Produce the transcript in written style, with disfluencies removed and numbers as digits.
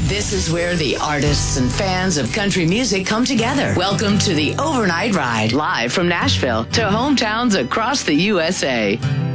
This is where the artists and fans of country music come together. Welcome to the Overnight Ride, live from Nashville to hometowns across the USA.